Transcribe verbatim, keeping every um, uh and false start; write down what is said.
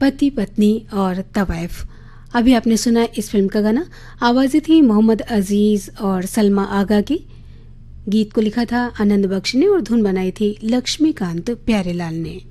पति पत्नी और तवाइफ। अभी आपने सुना इस फिल्म का गाना। आवाज़ें थी मोहम्मद अजीज़ और सलमा आगा की। गीत को लिखा था आनंद बख्श ने और धुन बनाई थी लक्ष्मीकांत प्यारेलाल ने।